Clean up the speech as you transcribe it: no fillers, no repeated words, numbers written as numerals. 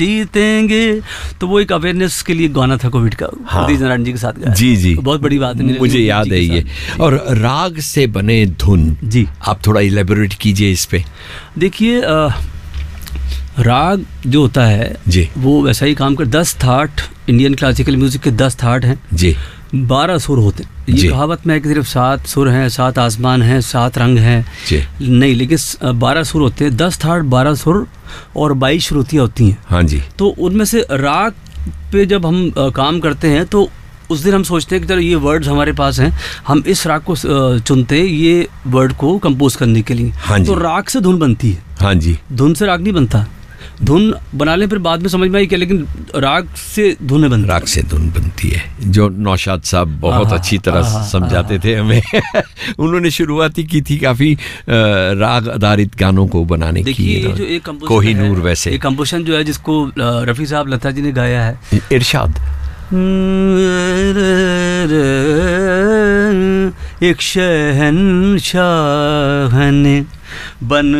जीतेंगे, तो वो एक अवेयरनेस के लिए गाना था कोविड का। हाँ। उदित नारायण जी के साथ गाया। जी जी, तो बहुत बड़ी बात है मेरे लिए, मुझे याद जी है के ये। साथ। और राग से बने धुन, जी आप थोड़ा इलेबोरेट कीजिए इस पे। देखिए, राग जो होता है जी वो वैसा ही काम कर 10 थाट, इंडियन क्लासिकल म्यूजिक के 10 थाट हैं, जी 12 सुर होते हैं। जी। ये कहावत में है कि सिर्फ 7 सुर हैं, 7 आसमान हैं, 7 रंग हैं, जी नहीं, लेकिन 12 सुर होते हैं। 10 थाट, 12 सुर और 22 श्रुतियाँ होती हैं। हाँ जी। तो उनमें से राग पे जब हम काम करते हैं तो उस दिन हम सोचते हैं कि चलो ये वर्ड्स हमारे पास हैं, हम इस राग को चुनते हैं ये वर्ड को कंपोज करने के लिए। हाँ जी। तो राग से धुन बनती है, हाँ जी। धुन से राग नहीं बनता। धुन बना ले फिर बाद में समझ में आई क्या, लेकिन राग से धुन बनती। राग से धुन बनती है, जो नौशाद साहब बहुत अच्छी तरह समझाते थे हमें। उन्होंने शुरुआत ही की थी काफी राग आधारित गानों को बनाने की। देखिए जो एक कोहिनूर, वैसे एक कंपोजिशन जो है जिसको रफ़ी साहब, लता जी ने गाया है, इरशाद। एक शहंशाह ने बन